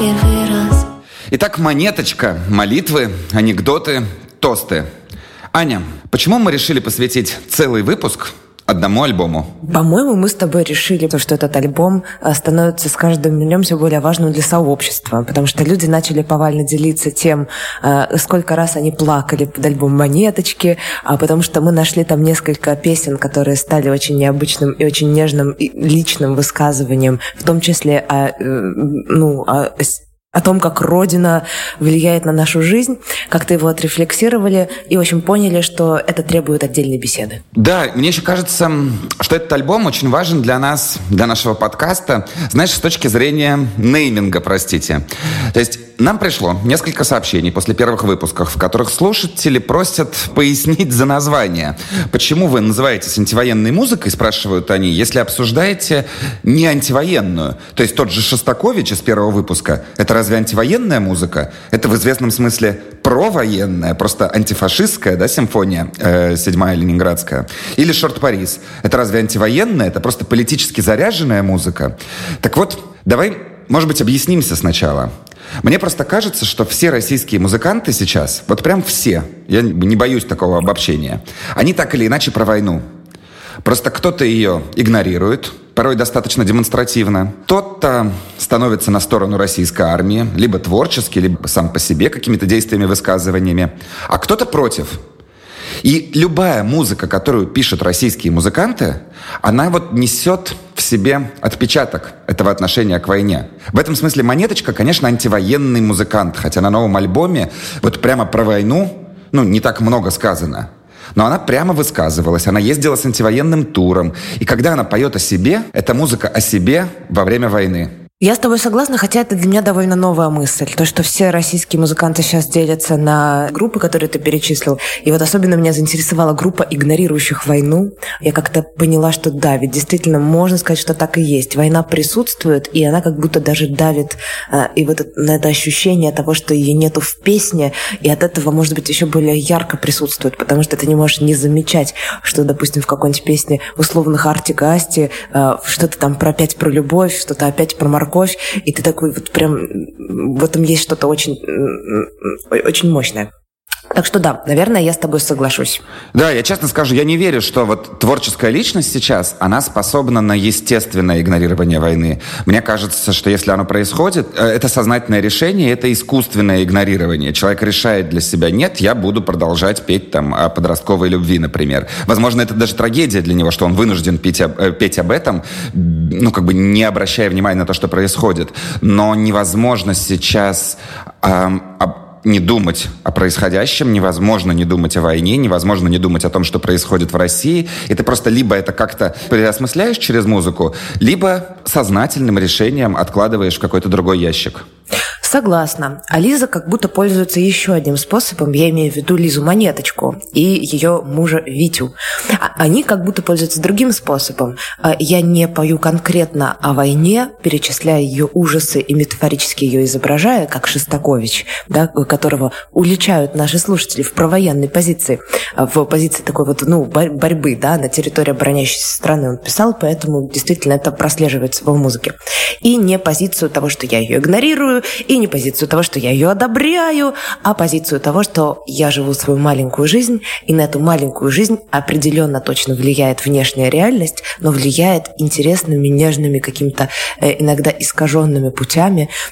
первый раз. Итак, монеточка, молитвы, анекдоты, тосты. Аня, почему мы решили посвятить целый выпуск одному альбому? По-моему, мы с тобой решили, что этот альбом становится с каждым днем все более важным для сообщества, потому что люди начали повально делиться тем, сколько раз они плакали под альбом «Монеточки», потому что мы нашли там несколько песен, которые стали очень необычным и очень нежным и личным высказыванием, в том числе о том, как Родина влияет на нашу жизнь, как-то его отрефлексировали и, в общем, поняли, что это требует отдельной беседы. Да, мне еще кажется, что этот альбом очень важен для нас, для нашего подкаста, знаешь, с точки зрения нейминга, простите. То есть нам пришло несколько сообщений после первых выпусков, в которых слушатели просят пояснить за название. Почему вы называетесь антивоенной музыкой, спрашивают они, если обсуждаете не антивоенную? То есть тот же Шостакович из первого выпуска, это разве антивоенная музыка? Это в известном смысле провоенная, просто антифашистская, да, симфония, 7-я Ленинградская. Или Шорт Парис. Это разве антивоенная? Это просто политически заряженная музыка. Так вот, давай, может быть, объяснимся сначала. Мне просто кажется, что все российские музыканты сейчас, вот прям все, я не боюсь такого обобщения, они так или иначе про войну. Просто кто-то ее игнорирует, порой достаточно демонстративно. Кто-то становится на сторону российской армии, либо творчески, либо сам по себе какими-то действиями, высказываниями, а кто-то против. И любая музыка, которую пишут российские музыканты, она вот несет в себе отпечаток этого отношения к войне. В этом смысле «Монеточка», конечно, антивоенный музыкант, хотя на новом альбоме вот прямо про войну, не так много сказано. Но она прямо высказывалась, она ездила с антивоенным туром. И когда она поет о себе, это музыка о себе во время войны. Я с тобой согласна, хотя это для меня довольно новая мысль. То, что все российские музыканты сейчас делятся на группы, которые ты перечислил. И вот особенно меня заинтересовала группа игнорирующих войну. Я как-то поняла, что да, ведь действительно можно сказать, что так и есть. Война присутствует, и она как будто даже давит и вот на это ощущение того, что ее нету в песне, и от этого, может быть, еще более ярко присутствует, потому что ты не можешь не замечать, что, допустим, в какой-нибудь песне условных Артик и Асти что-то там опять про любовь, что-то опять про морковь, и ты такой вот прям... В этом есть что-то очень, очень мощное. Так что да, наверное, я с тобой соглашусь. Да, я честно скажу, я не верю, что вот творческая личность сейчас, она способна на естественное игнорирование войны. Мне кажется, что если оно происходит, это сознательное решение, это искусственное игнорирование. Человек решает для себя: нет, я буду продолжать петь там о подростковой любви, например. Возможно, это даже трагедия для него, что он вынужден петь об этом, не обращая внимания на то, что происходит. Но невозможно сейчас не думать о происходящем, невозможно не думать о войне, невозможно не думать о том, что происходит в России. И ты просто либо это как-то переосмысляешь через музыку, либо сознательным решением откладываешь в какой-то другой ящик. Согласна. А Лиза как будто пользуется еще одним способом, я имею в виду Лизу Монеточку и ее мужа Витю. Они как будто пользуются другим способом. Я не пою конкретно о войне, перечисляя ее ужасы и метафорически ее изображая, как Шостакович, да, которого уличают наши слушатели в провоенной позиции, в позиции такой вот, борьбы, да, на территории обороняющейся страны он писал, поэтому действительно это прослеживается в музыке. И не позицию того, что я ее игнорирую, и не позицию того, что я ее одобряю, а позицию того, что я живу свою маленькую жизнь, и на эту маленькую жизнь определенно точно влияет внешняя реальность, но влияет интересными, нежными, какими-то иногда искаженными путями.